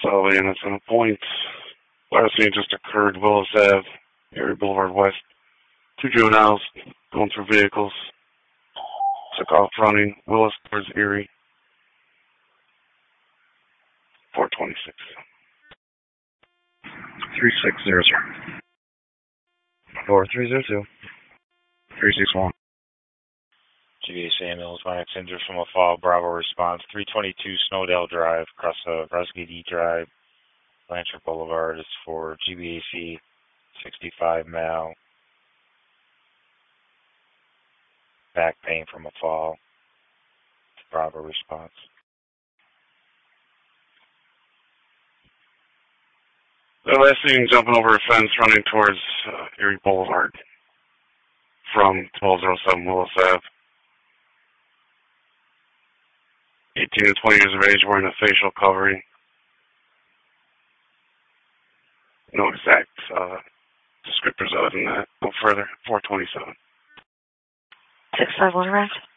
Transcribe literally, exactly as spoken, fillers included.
Sully, and it's in a point. Last scene just occurred, Willis Ave, Erie Boulevard West. Two juveniles going through vehicles. Took off running. Willis towards Erie. four twenty-six. three six zero zero. four three zero two. three six one. G B H ambulance, Max injured from a fall. Bravo response. three twenty-two Snowdale Drive, across uh, Rusgate Drive, Blanchard Boulevard. It's for G B A C sixty-five male. Back pain from a fall. Bravo response. The last scene jumping over a fence, running towards uh, Erie Boulevard from twelve oh seven Willis Ave. eighteen to twenty years of age, wearing a facial covering. No exact uh, descriptors other than that. No further. four twenty-seven. six five one, right?